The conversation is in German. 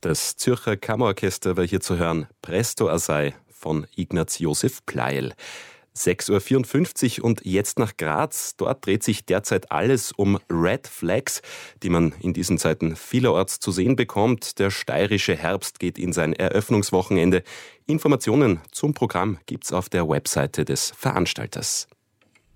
Das Zürcher Kammerorchester war hier zu hören. Presto Assai von Ignaz Josef Pleil. 6.54 Uhr und jetzt nach Graz. Dort dreht sich derzeit alles um Red Flags, die man in diesen Zeiten vielerorts zu sehen bekommt. Der steirische Herbst geht in sein Eröffnungswochenende. Informationen zum Programm gibt's auf der Webseite des Veranstalters.